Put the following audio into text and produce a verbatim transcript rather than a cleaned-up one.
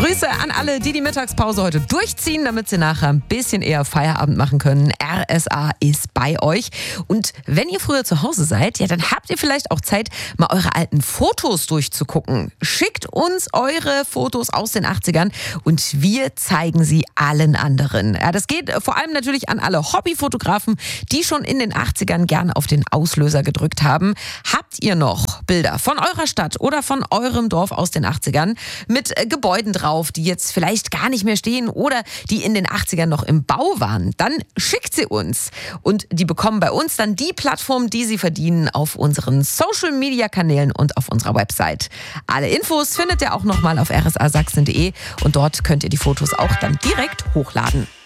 Grüße an alle, die die Mittagspause heute durchziehen, damit sie nachher ein bisschen eher Feierabend machen können. R S A ist bei euch. Und wenn ihr früher zu Hause seid, ja, dann habt ihr vielleicht auch Zeit, mal eure alten Fotos durchzugucken. Schickt uns eure Fotos aus den achtzigern und wir zeigen sie allen anderen. Ja, das geht vor allem natürlich an alle Hobbyfotografen, die schon in den achtzigern gern auf den Auslöser gedrückt haben. Habt ihr noch Bilder von eurer Stadt oder von eurem Dorf aus den achtzigern mit äh, Gebäuden drauf, die jetzt vielleicht gar nicht mehr stehen oder die in den achtzigern noch im Bau waren? Dann schickt sie uns und die bekommen bei uns dann die Plattform, die sie verdienen, auf unseren Social-Media-Kanälen und auf unserer Website. Alle Infos findet ihr auch nochmal auf r s a sachsen punkt d e und dort könnt ihr die Fotos auch dann direkt hochladen.